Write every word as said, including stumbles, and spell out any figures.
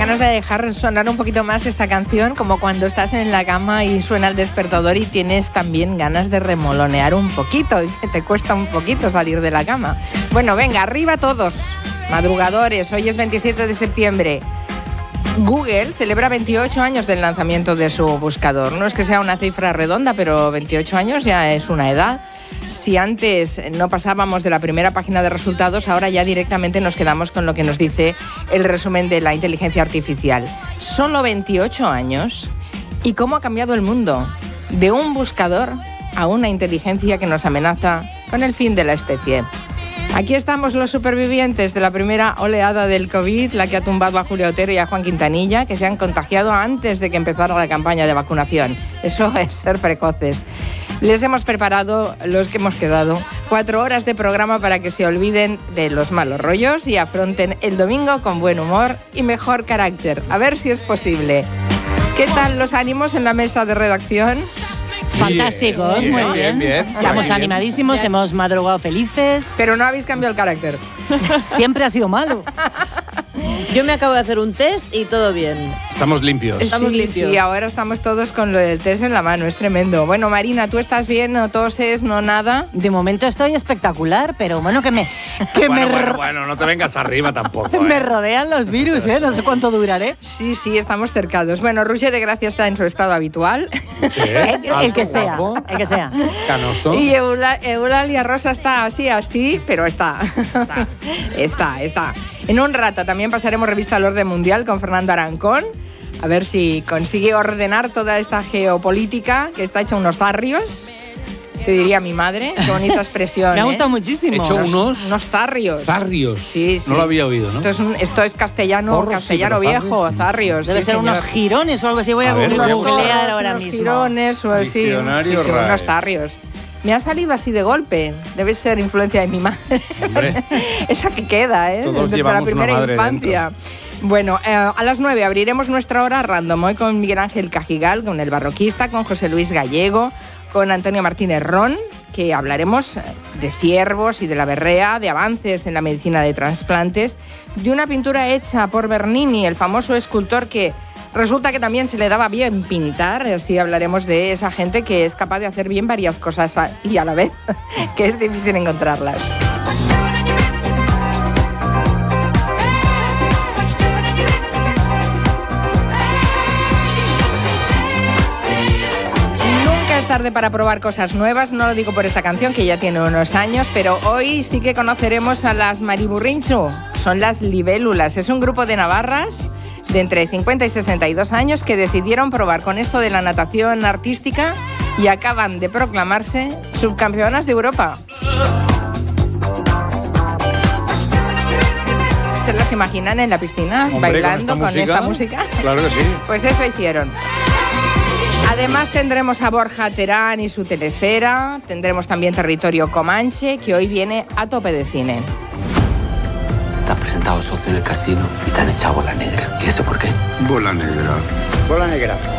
ganas de dejar sonar un poquito más esta canción, como cuando estás en la cama y suena el despertador y tienes también ganas de remolonear un poquito y que te cuesta un poquito salir de la cama. Bueno, venga, arriba todos, madrugadores, hoy es veintisiete de septiembre. Google celebra veintiocho años del lanzamiento de su buscador. No es que sea una cifra redonda, pero veintiocho años ya es una edad. Si antes no pasábamos de la primera página de resultados, ahora ya directamente nos quedamos con lo que nos dice el resumen de la inteligencia artificial. Solo veintiocho años. ¿Y cómo ha cambiado el mundo? De un buscador a una inteligencia que nos amenaza con el fin de la especie. Aquí estamos los supervivientes de la primera oleada del COVID, la que ha tumbado a Julia Otero y a Juan Quintanilla, que se han contagiado antes de que empezara la campaña de vacunación. Eso es ser precoces. Les hemos preparado, los que hemos quedado, cuatro horas de programa para que se olviden de los malos rollos y afronten el domingo con buen humor y mejor carácter. A ver si es posible. ¿Qué tal los ánimos en la mesa de redacción? Fantásticos, bien, muy bien. bien, bien Estamos bien. animadísimos, bien. hemos madrugado felices. Pero no habéis cambiado el carácter. Siempre ha sido malo. Yo me acabo de hacer un test y todo bien. Estamos limpios. Estamos sí, limpios. Sí, ahora estamos todos con lo del test en la mano, es tremendo. Bueno, Marina, ¿tú estás bien? ¿No toses? ¿No nada? De momento estoy espectacular, pero bueno, que me... Que bueno, me bueno, bueno, no te vengas arriba tampoco. ¿eh? Me rodean los virus, ¿eh? No sé cuánto duraré. Sí, sí, estamos cercados. Bueno, Roger de Gracia está en su estado habitual. Sí, el, el que sea, el que sea. Canoso. Y Eula, Eulalia Rosa está así, así, pero está. Está, está, está. En un rato también pasaremos revista al orden mundial con Fernando Arancón. A ver si consigue ordenar toda esta geopolítica que está hecha unos zarrios. Te diría mi madre. Qué bonita expresión. Me ha ¿eh? gustado muchísimo. He hecho unos... Unos zarrios. Zarrios. Sí, sí. No lo había oído, ¿no? Esto es, un, esto es castellano, Forros, castellano sí, viejo, zarrios. zarrios. Debe sí, ser señor. unos girones o algo así. Voy a, A ver, googlear unos ahora unos mismo. girones o así. Sí, sí, unos zarrios. Me ha salido así de golpe. Debe ser influencia de mi madre. Esa que queda, ¿eh? Todos Desde la primera una madre infancia. Dentro. Bueno, eh, a las nueve abriremos nuestra hora random. Hoy con Miguel Ángel Cajigal, con el barroquista, con José Luis Gallego, con Antonio Martínez Ron, que hablaremos de ciervos y de la berrea, de avances en la medicina de trasplantes, de una pintura hecha por Bernini, el famoso escultor que resulta que también se le daba bien pintar. Así hablaremos de esa gente que es capaz de hacer bien varias cosas a, y a la vez que es difícil encontrarlas. Es tarde para probar cosas nuevas, no lo digo por esta canción que ya tiene unos años, pero hoy sí que conoceremos a las Mariburrinchu, son las libélulas, es un grupo de navarras de entre cincuenta y sesenta y dos años que decidieron probar con esto de la natación artística y acaban de proclamarse subcampeonas de Europa. ¿Se las imaginan en la piscina? Hombre, bailando con, esta, con música, esta música? Claro que sí. Pues eso hicieron. Además tendremos a Borja Terán y su telesfera, tendremos también Territorio Comanche, que hoy viene a tope de cine. Te has presentado socio en el casino y te han echado bola negra. ¿Y eso por qué? Bola negra. Bola negra.